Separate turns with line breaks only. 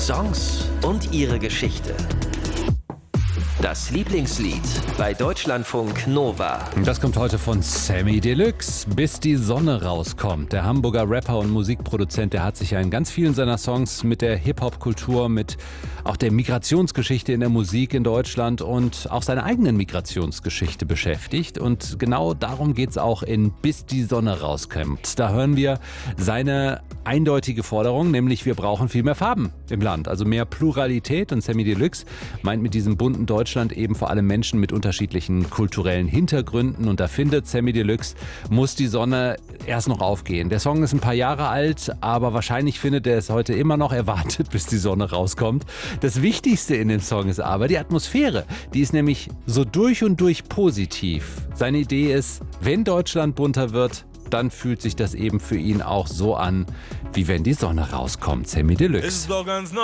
Songs und ihre Geschichte. Das Lieblingslied bei Deutschlandfunk Nova.
Das kommt heute von Samy Deluxe, Bis die Sonne rauskommt. Der Hamburger Rapper und Musikproduzent, der hat sich ja in ganz vielen seiner Songs mit der Hip-Hop-Kultur, mit auch der Migrationsgeschichte in der Musik in Deutschland und auch seiner eigenen Migrationsgeschichte beschäftigt. Und genau darum geht es auch in Bis die Sonne rauskommt. Da hören wir seine eindeutige Forderung, nämlich wir brauchen viel mehr Farben im Land, also mehr Pluralität. Und Samy Deluxe meint mit diesem bunten Deutschland eben vor allem Menschen mit unterschiedlichen kulturellen Hintergründen. Und da findet Samy Deluxe, muss die Sonne erst noch aufgehen. Der Song ist ein paar Jahre alt, aber wahrscheinlich findet er es heute immer noch. Er wartet, bis die Sonne rauskommt. Das Wichtigste in dem Song ist aber die Atmosphäre. Die ist nämlich so durch und durch positiv. Seine Idee ist, wenn Deutschland bunter wird, dann fühlt sich das eben für ihn auch so an, wie wenn die Sonne rauskommt. Samy Deluxe.
Ist doch ganz